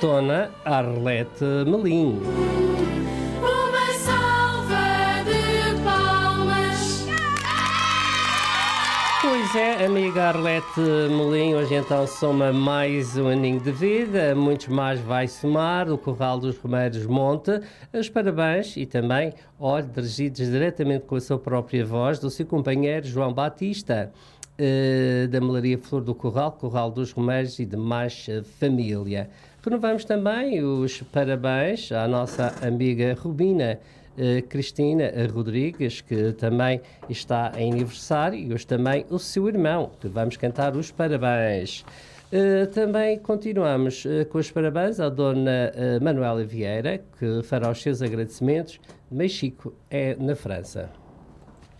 Dona Arlete Melim. Uma salva de palmas. Pois é, amiga Arlete Melim, hoje então soma mais um aninho de vida, muitos mais vai somar, o Curral dos Romeiros monta, os parabéns e também, olha, dirigidos diretamente com a sua própria voz, do seu companheiro João Batista, da Melaria Flor do Curral, Curral dos Romeiros e demais família. Renovamos também os parabéns à nossa amiga Rubina Cristina Rodrigues, que também está em aniversário, e hoje também o seu irmão, que vamos cantar os parabéns. Também continuamos com os parabéns à dona Manuela Vieira, que fará os seus agradecimentos. Mexico é na França.